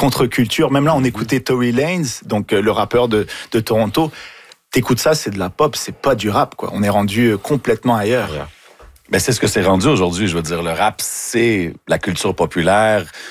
contre-culture. Même là, on écoutait Tory Lanez, donc le rappeur de Toronto. T'écoutes ça, c'est de la pop, c'est pas du rap, quoi. On est rendu complètement ailleurs. Ben, c'est ce que c'est rendu aujourd'hui. Je veux dire, le rap, c'est la culture populaire.